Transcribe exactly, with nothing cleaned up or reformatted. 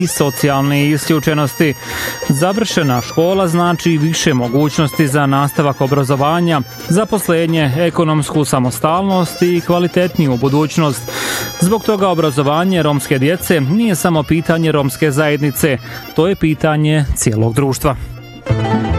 i socijalne isključenosti. Završena škola znači više mogućnosti za nastavak obrazovanja, zaposlenje, ekonomsku samostalnost i kvalitetniju budućnost. Zbog toga obrazovanje romske djece nije samo pitanje romske zajednice, to je pitanje cijelog društva.